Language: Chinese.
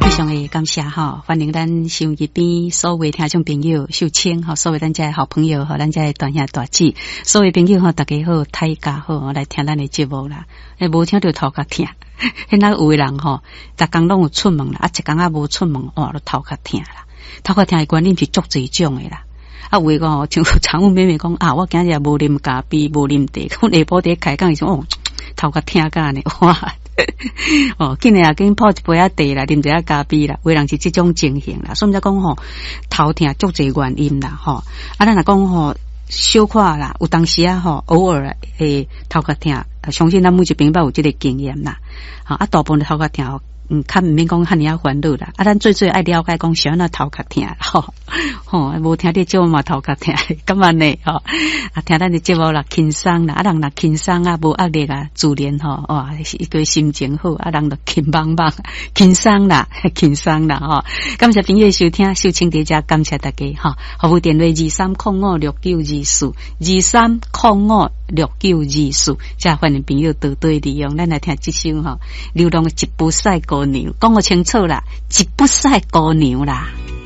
非常的感谢哈，欢迎咱收音机边所有听众朋友秀清哈，所有咱家好朋友哈，咱家大兄大姐，所有朋友哈，大家好，大家好，来听咱的节目啦。无听到头壳疼，现在有的人哈，逐工拢有出门啦，一工啊无出门，哇，都头壳疼啦。头壳疼的原因是足侪种的啦。有的个像常有妹妹讲啊，我今日无啉咖啡，无啉茶，我下晡伫开讲伊说哦，头壳疼干呢，哇！哦，今日啊，紧泡一杯啊茶啦，啉一下咖啡啦，有人是这种情形啦。所以讲吼，头疼足侪原因啦，吼。啊，咱若讲吼，小可啦，有当时啊吼，偶尔会头壳疼，相信咱每一朋友有这个经验啦。啊，大部分的头壳疼。较毋免讲遐尼啊烦恼啦，啊，咱最爱了解讲啥那头壳疼吼，无听你节目嘛头壳疼，感觉呢吼，啊，听咱的节目啦轻松啦，啊，人若轻松啊，无压力啊，自然吼，哇，一个心情好，啊，人就轻邦邦，轻松啦，轻松啦吼。感谢朋友收听，秀清伫遮感谢大家吼，服务电话23056924，23056924，遮欢迎朋友多多利用，咱来听即首吼，流浪一步赛姑娘，讲个清楚啦，一步赛姑娘啦。